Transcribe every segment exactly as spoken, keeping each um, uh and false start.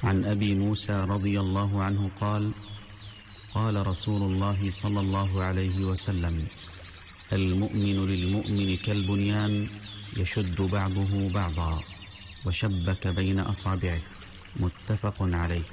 عن أبي موسى رضي الله عنه قال: قال رسول الله صلى الله عليه وسلم: المؤمن للمؤمن كالبنيان يشد بعضه بعضا وشبك بين أصابعه. متفق عليه.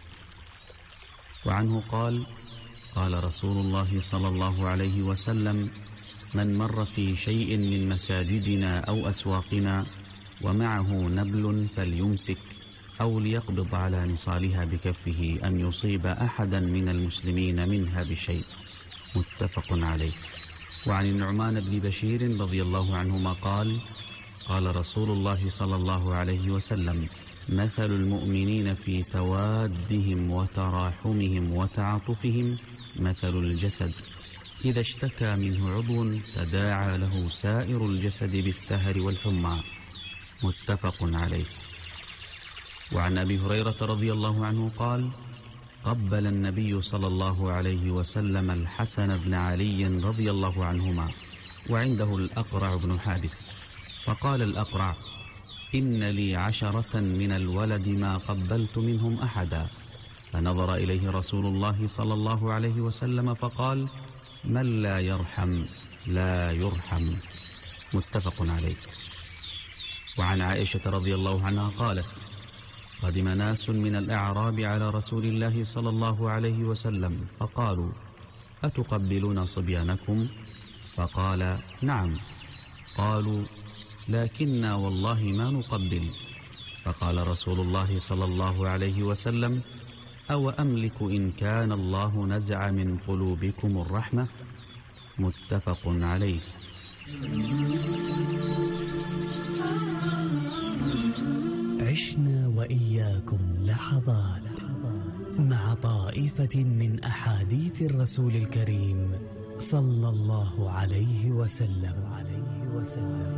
وعنه قال: قال رسول الله صلى الله عليه وسلم: من مر في شيء من مساجدنا أو أسواقنا ومعه نبل فليمسك أو ليقبض على نصالها بكفه أن يصيب أحدا من المسلمين منها بشيء. متفق عليه. وعن النعمان بن بشير رضي الله عنهما قال: قال رسول الله صلى الله عليه وسلم: مثل المؤمنين في توادهم وتراحمهم وتعاطفهم مثل الجسد إذا اشتكى منه عضو تداعى له سائر الجسد بالسهر والحمى. متفق عليه. وعن أبي هريرة رضي الله عنه قال: قبل النبي صلى الله عليه وسلم الحسن بن علي رضي الله عنهما وعنده الأقرع بن حابس، فقال الأقرع: إن لي عشرة من الولد ما قبلت منهم أحدا. فنظر إليه رسول الله صلى الله عليه وسلم فقال: من لا يرحم لا يرحم. متفق عليه. وعن عائشة رضي الله عنها قالت: قدم ناس من الأعراب على رسول الله صلى الله عليه وسلم فقالوا: أتقبلون صبيانكم؟ فقال: نعم. قالوا: لكننا والله ما نقبل. فقال رسول الله صلى الله عليه وسلم: أو أملك إن كان الله نزع من قلوبكم الرحمة. متفق عليه. عشنا وإياكم لحظات مع طائفة من أحاديث الرسول الكريم صلى الله عليه وسلم.